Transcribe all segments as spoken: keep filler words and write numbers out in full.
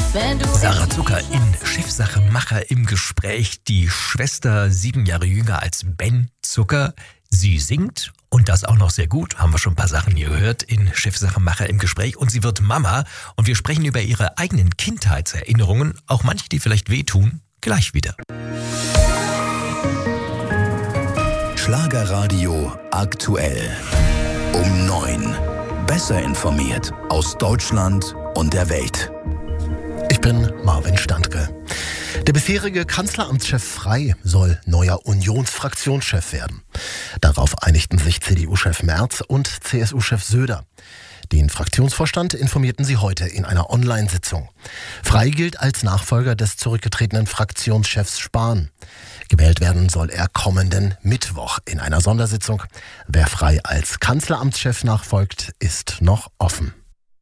Sarah Zucker in Chefsache Macher im Gespräch. Die Schwester, sieben Jahre jünger als Ben Zucker. Sie singt und das auch noch sehr gut. Haben wir schon ein paar Sachen hier gehört in Chefsache Macher im Gespräch. Und sie wird Mama und wir sprechen über ihre eigenen Kindheitserinnerungen. Auch manche, die vielleicht wehtun. Gleich wieder. Schlagerradio aktuell. Um neun. Besser informiert aus Deutschland und der Welt. Ich bin Marvin Standke. Der bisherige Kanzleramtschef Frey soll neuer Unionsfraktionschef werden. Darauf einigten sich C D U-Chef Merz und C S U-Chef Söder. Den Fraktionsvorstand informierten sie heute in einer Online-Sitzung. Frey gilt als Nachfolger des zurückgetretenen Fraktionschefs Spahn. Gewählt werden soll er kommenden Mittwoch in einer Sondersitzung. Wer Frey als Kanzleramtschef nachfolgt, ist noch offen.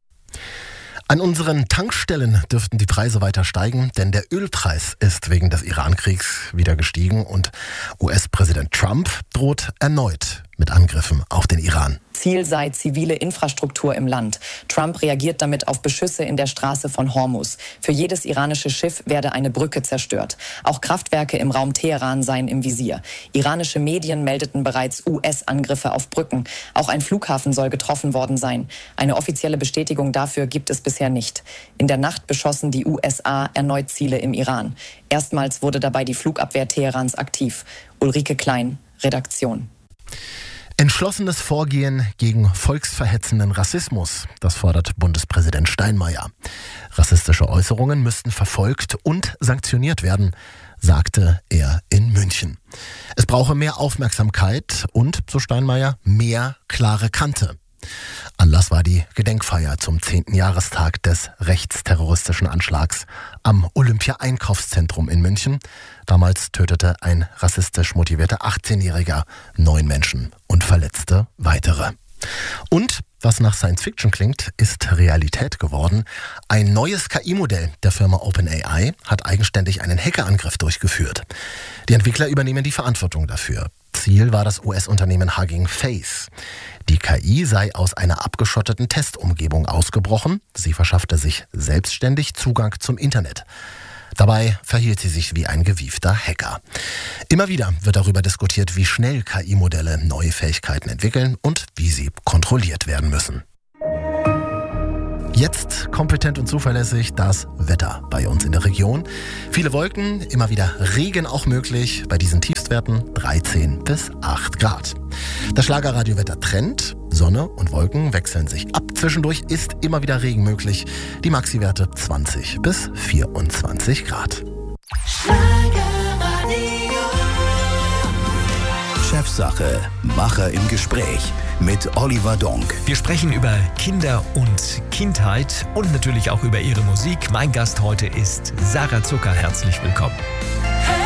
An unseren Tankstellen dürften die Preise weiter steigen, denn der Ölpreis ist wegen des Iran-Kriegs wieder gestiegen und U S-Präsident Trump droht erneut mit Angriffen auf den Iran. Ziel sei zivile Infrastruktur im Land. Trump reagiert damit auf Beschüsse in der Straße von Hormuz. Für jedes iranische Schiff werde eine Brücke zerstört. Auch Kraftwerke im Raum Teheran seien im Visier. Iranische Medien meldeten bereits U S-Angriffe auf Brücken. Auch ein Flughafen soll getroffen worden sein. Eine offizielle Bestätigung dafür gibt es bisher nicht. In der Nacht beschossen die U S A erneut Ziele im Iran. Erstmals wurde dabei die Flugabwehr Teherans aktiv. Ulrike Klein, Redaktion. Entschlossenes Vorgehen gegen volksverhetzenden Rassismus, das fordert Bundespräsident Steinmeier. Rassistische Äußerungen müssten verfolgt und sanktioniert werden, sagte er in München. Es brauche mehr Aufmerksamkeit und, so Steinmeier, mehr klare Kante. Anlass war die Gedenkfeier zum zehnten Jahrestag des rechtsterroristischen Anschlags am Olympia-Einkaufszentrum in München. Damals tötete ein rassistisch motivierter achtzehnjähriger neun Menschen und verletzte weitere. Und, was nach Science Fiction klingt, ist Realität geworden. Ein neues K I-Modell der Firma OpenAI hat eigenständig einen Hackerangriff durchgeführt. Die Entwickler übernehmen die Verantwortung dafür. Ziel war das U S-Unternehmen Hugging Face. Die K I sei aus einer abgeschotteten Testumgebung ausgebrochen. Sie verschaffte sich selbstständig Zugang zum Internet. Dabei verhielt sie sich wie ein gewiefter Hacker. Immer wieder wird darüber diskutiert, wie schnell K I-Modelle neue Fähigkeiten entwickeln und wie sie kontrolliert werden müssen. Jetzt kompetent und zuverlässig das Wetter bei uns in der Region. Viele Wolken, immer wieder Regen auch möglich. Bei diesen Tiefstwerten dreizehn bis acht Grad. Das Schlagerradiowetter trennt. Sonne und Wolken wechseln sich ab. Zwischendurch ist immer wieder Regen möglich. Die Maxi-Werte zwanzig bis vierundzwanzig Grad. Chefsache Macher im Gespräch mit Oliver Donk. Wir sprechen über Kinder und Kindheit und natürlich auch über ihre Musik. Mein Gast heute ist Sarah Zucker. Herzlich willkommen.